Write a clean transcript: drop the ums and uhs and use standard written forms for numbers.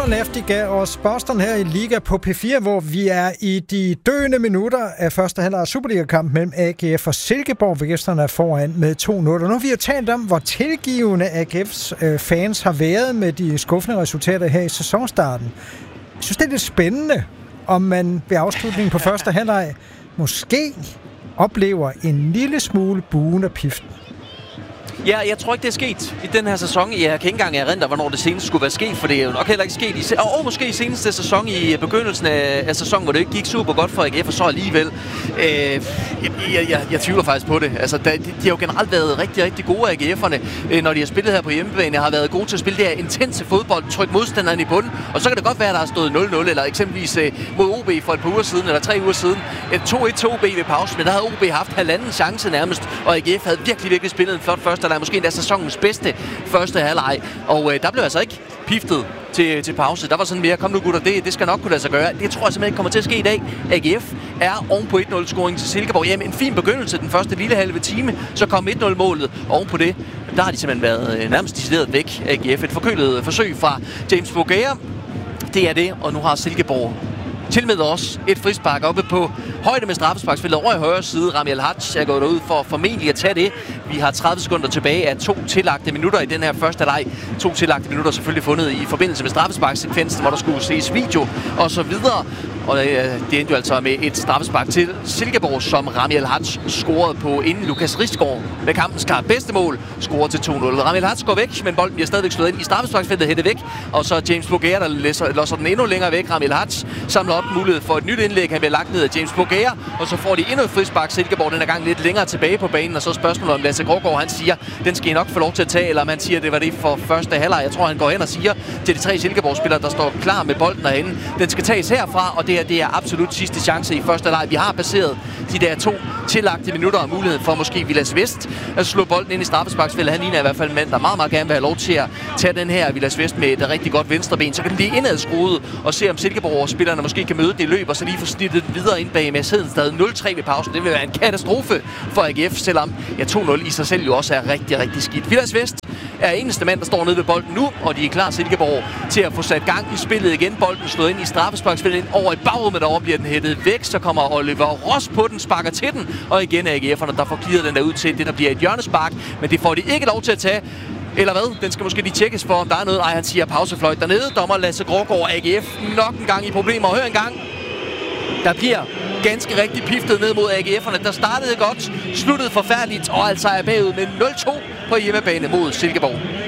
Bjørn Lefti gav os Boston her i Liga på P4, hvor vi er i de døende minutter af første halvleg af Superliga-kampen mellem AGF og Silkeborg. Gæsterne er foran med 2-0. Og nu har vi jo talt om, hvor tilgivende AGF's fans har været med de skuffende resultater her i sæsonstarten. Jeg synes, det er lidt spændende, om man ved afslutningen på første halvleg måske oplever en lille smule buen og piften. Ja, jeg tror ikke, det er sket i den her sæson. Jeg kan ikke engang erindre, hvornår det senest skulle være sket, for det er jo nok heller ikke sket og måske i seneste sæson, i begyndelsen af sæsonen, hvor det ikke gik super godt for AGF, og så alligevel. Jeg tvivler faktisk på det. Altså, de har jo generelt været rigtig, rigtig gode AGF'erne, når de har spillet her på hjemmebane. Har været gode til at spille det her intense fodbold, trykke modstanderen i bunden, og så kan det godt være, at der har stået 0-0, eller eksempelvis mod OB for et par uger siden, eller 3 uger siden. 2-1 OB ved pausen, men der havde OB haft halvanden chance nærmest, og AGF havde virkelig spillet en flot første halvleg, måske endda sæsonens bedste første halvleg. Og der blev altså ikke piftet til pause. Der var sådan mere, kom nu gutter, det skal nok kunne lade sig gøre. Det tror jeg simpelthen ikke kommer til at ske i dag. AGF er oven på 1-0-scoring til Silkeborg. Jamen, en fin begyndelse den første lille halve time, så kom 1-0-målet oven på det. Der har de simpelthen været nærmest decideret væk, AGF. Et forkølet forsøg fra James Bougea. Det er det, og nu har Silkeborg tilmed også et frispark oppe på højde med straffesparksfeltet over i højre side. Rami El-Hadj er gået derud for formentlig at tage det. Vi har 30 sekunder tilbage af 2 tillagte minutter i den her første leg. 2 tillagte minutter selvfølgelig fundet i forbindelse med straffesparkssekvensen, hvor der skulle ses video og så videre. Og det endte jo altså med et straffespark til Silkeborg, som Rami El-Hadj scorede på, inden Lukas Risgaard med kampens klart bedste mål scorede til 2-0. Rami El-Hadj går væk, men bolden bliver stadigvæk slået ind i straffesparksfeltet, hættet væk. Og så James Bougea, der losser den endnu længere væk. Rami El-Hadj samler op mulighed for et nyt indlæg. Han bliver lagt ned af James Bougea, og så får de endnu et frispark. Silkeborg den er gang lidt længere tilbage på banen, og så spørgsmålet om Lasse Grågaard, han siger, den skal I nok få lov til at tage, eller om han siger, det var det for første halvleg. Jeg tror, han går hen og siger til de 3 Silkeborg-spillere, der står klar med bolden derinde, den skal tages herfra, og det er absolut sidste chance i første halvleg. Vi har passeret de der 2 tillagte minutter og mulighed for måske Vilas Vest at slå bolden ind i straffesparksfeltet. Han ligner i hvert fald en mand, der meget gerne vil have lov til at tage den her Vilas Vest med et rigtig godt venstreben. Så kan den blive indadskruet og se, om Silkeborg-spillerne måske kan møde det i løb, og så lige få snittet videre ind bag med Heden stadig 0-3 ved pausen. Det vil være en katastrofe for AGF, selvom 2-0 i sig selv jo også er rigtig, rigtig skidt. Vilas Vest er eneste mand, der står nede ved bolden nu, og de er klar, Silkeborg, til at få sat gang i spillet igen. Bolden slået ind i straffesparksfeltet, over i bagrummet, derovre bliver den hættet væk. Så kommer Oliver Ross på den, sparker til den, og igen er AGF'erne, der får clearet den der ud til det, der bliver et hjørnespark, men det får de ikke lov til at tage. Eller hvad? Den skal måske lige tjekkes for, om der er noget. Ej, han siger pausefløjt dernede. Dommer Lasse Grågaard, AGF nok en gang i problemer. Og hør en gang, der bliver ganske rigtig piftet ned mod AGF'erne, der startede godt, sluttede forfærdeligt, og altså er bagud med 0-2 på hjemmebane mod Silkeborg.